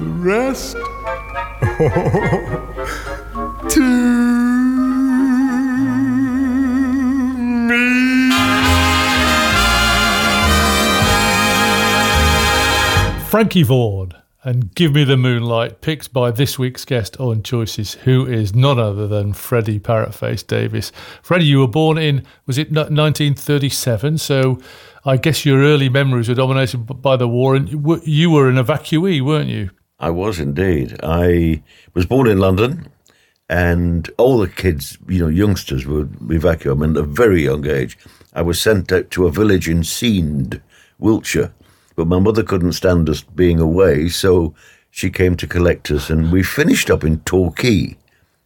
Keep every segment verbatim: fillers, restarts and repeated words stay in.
rest to me. Frankie Vaughan and Give Me the Moonlight, picked by this week's guest on Choices, who is none other than Freddie Parrotface Davies. Freddie, you were born in, was it nineteen thirty-seven? So I guess your early memories were dominated by the war, and you were an evacuee, weren't you? I was indeed. I was born in London, and all the kids, you know, youngsters would evacuate. I mean, at a very young age. I was sent out to a village in Seend, Wiltshire, but my mother couldn't stand us being away, so she came to collect us, and we finished up in Torquay,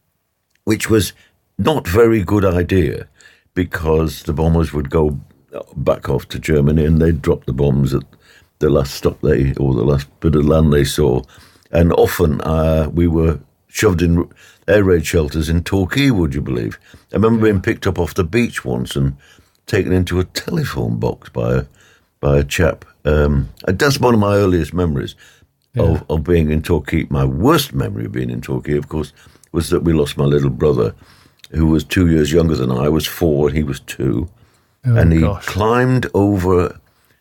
which was not a very good idea, because the bombers would go back off to Germany, and they'd drop the bombs at the last stop they, or the last bit of land they saw. And often uh, we were shoved in air raid shelters in Torquay, would you believe? I remember being picked up off the beach once and taken into a telephone box by a, by a chap. Um, that's one of my earliest memories yeah. of, of being in Torquay. My worst memory of being in Torquay, of course, was that we lost my little brother, who was two years younger than I. I was four and he was two. Oh, and he gosh. climbed over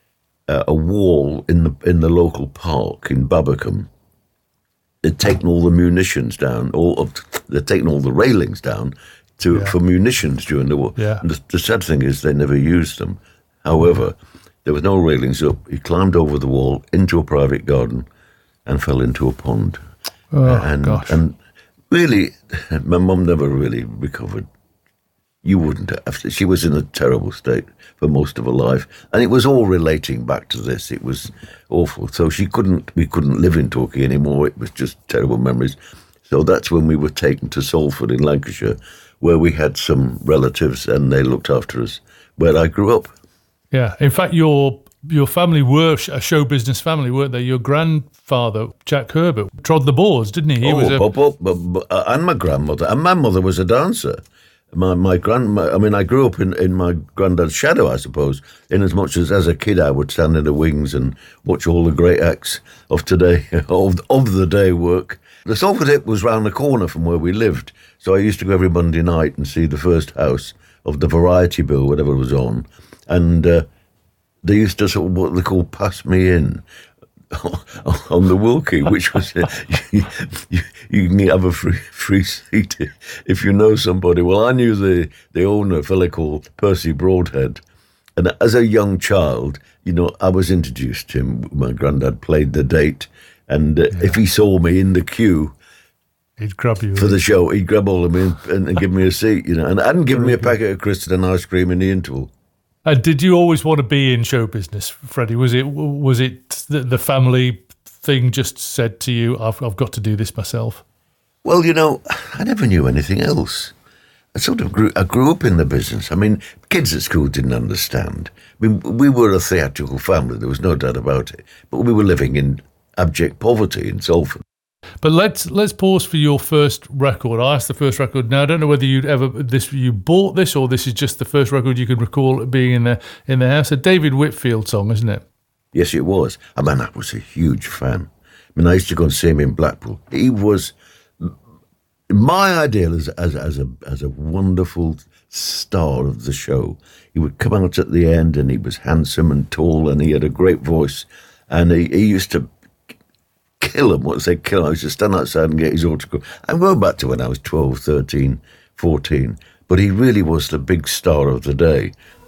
uh, a wall in the in the local park in Babbacombe. They'd taken all the munitions down, or they'd taken all the railings down to yeah. for munitions during the war. Yeah. And the, the sad thing is they never used them. However, there was no railings up. He climbed over the wall into a private garden and fell into a pond. Oh, and, gosh. And really, my mum never really recovered. You wouldn't have. She was in a terrible state for most of her life. And it was all relating back to this. It was awful. So she couldn't, we couldn't live in Torquay anymore. It was just terrible memories. So that's when we were taken to Salford in Lancashire, where we had some relatives and they looked after us, where I grew up. Yeah. In fact, your your family were a show business family, weren't they? Your grandfather, Jack Herbert, trod the boards, didn't he? He oh, was a... but, but, but, but, and my grandmother. And my mother was a dancer. My my grand, I mean, I grew up in, in my granddad's shadow, I suppose, in as much as as a kid I would stand in the wings and watch all the great acts of today, of, of the day work. The Salford Hip was round the corner from where we lived, so I used to go every Monday night and see the first house of the Variety Bill, whatever was on, and uh, they used to sort of what they call pass me in on the Wilkie, which was uh, you, you, you can have a free free seat if you know somebody. Well, I knew the the owner, a fella called Percy Broadhead, and as a young child, you know, I was introduced to him. My granddad played the date, and uh, yeah. if he saw me in the queue, he'd grab you for the show. He'd grab all of me and, and give me a seat, you know, and hadn't given me a packet of crisps and ice cream in the interval. And did you always want to be in show business, Freddie? Was it was it the, the family thing just said to you, I've, I've got to do this myself? Well, you know, I never knew anything else. I sort of grew, I grew up in the business. I mean, kids at school didn't understand. I mean, we were a theatrical family, there was no doubt about it. But we were living in abject poverty in Salford. But let's let's pause for your first record. I asked the first record. Now I don't know whether you'd ever this you bought this or this is just the first record you can recall being in the in the house. A David Whitfield song, isn't it? Yes, it was. I mean, I was a huge fan. I mean, I used to go and see him in Blackpool. He was my ideal as as as a as a wonderful star of the show. He would come out at the end, and he was handsome and tall, and he had a great voice, and he, he used to kill him, what they kill him. I used to stand outside and get his autograph. I'm going back to when I was twelve, thirteen, fourteen, but he really was the big star of the day.